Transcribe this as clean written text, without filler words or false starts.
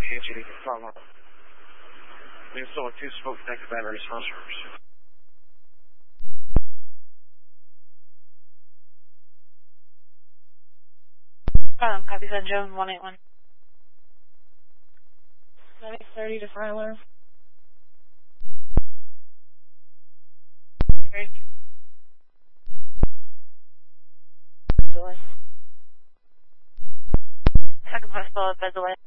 HG, flat line. We install 2 smoke detector batteries first. Copy that, Joe, 181. 930 to fire alarm. Great. Delay. Second post bullet, bed delay.